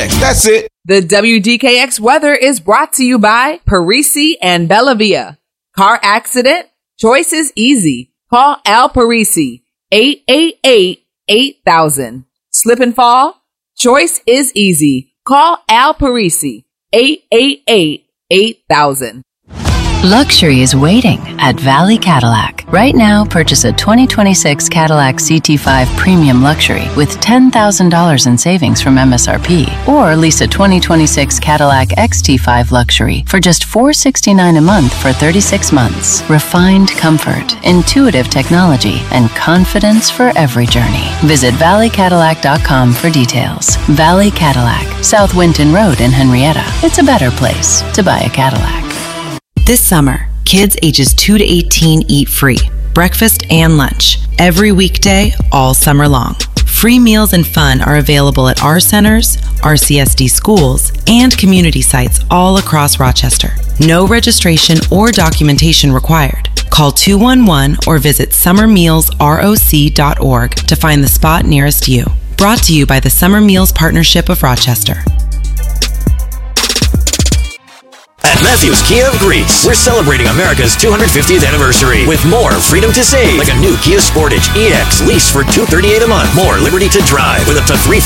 WDKX. That's it. The WDKX weather is brought to you by Parisi and Bellavia. Car accident? Choice is easy. Call Al Parisi, 888-8000. Slip and fall? Choice is easy. Call Al Parisi, 888-8000. Luxury is waiting at Valley Cadillac. Right now, purchase a 2026 Cadillac CT5 Premium Luxury with $10,000 in savings from MSRP, or lease a 2026 Cadillac XT5 Luxury for just $469 a month for 36 months. Refined comfort, intuitive technology, and confidence for every journey. Visit valleycadillac.com for details. Valley Cadillac, South Winton Road in Henrietta. It's a better place to buy a Cadillac. This summer, kids ages 2 to 18 eat free, breakfast and lunch, every weekday, all summer long. Free meals and fun are available at our centers, RCSD schools, and community sites all across Rochester. No registration or documentation required. Call 211 or visit summermealsroc.org to find the spot nearest you. Brought to you by the Summer Meals Partnership of Rochester. At Matthews Kia of Greece, we're celebrating America's 250th anniversary with more freedom to save, like a new Kia Sportage EX lease for $238 a month, more liberty to drive with up to 3